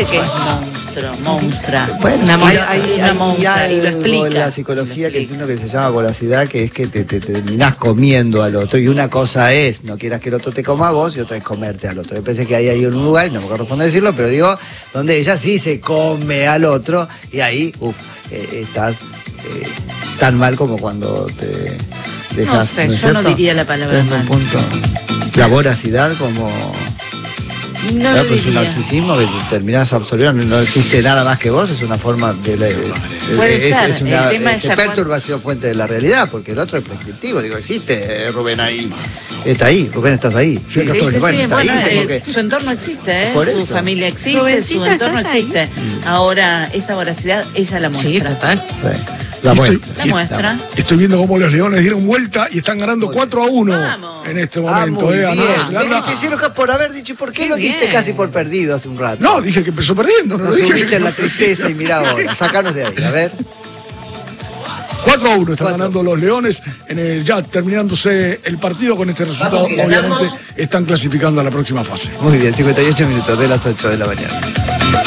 dice que es monstrua. Bueno, una hay monstrua, y lo algo explica. en la psicología que entiendo que se llama voracidad, que es que te terminás comiendo al otro. Y una cosa es, no quieras que el otro te coma a vos, y otra es comerte al otro. Yo pensé que hay un lugar, y no me corresponde decirlo, pero digo, donde ella sí se come al otro, y ahí, estás tan mal como cuando te dejas. No sé, yo no diría la palabra mal. La voracidad como... No lo pues un diría. narcisismo que terminás absorbiendo, no existe nada más que vos, es una forma de... Puede ser, es una el tema es perturbación fuente de la realidad, porque el otro es prescriptivo, digo, existe Rubén ahí, está ahí, Rubén estás ahí. Sí, bueno, está ahí, tengo que... Su entorno existe, Por su eso. familia existe, Rubencita, su entorno ¿estás ahí? existe. Ahora, esa voracidad, ella la muestra. Sí, total. Sí, la muestra. La muestra. Estoy viendo cómo los Leones dieron vuelta y están ganando 4-1 Vamos. en este Ah, momento. muy bien. Andás, Es que te hicieron por haber dicho, ¿por qué Qué lo diste bien. casi por perdido hace un rato? No, dije que empezó perdiendo. No Nos dije subiste en la tristeza y mirá ahora, sacanos de ahí, a ver. 4-1 están 4. ganando los Leones en el ya terminándose el partido con este resultado. Obviamente están clasificando a la próxima fase. Muy bien, 58 minutos de las 8 de la mañana.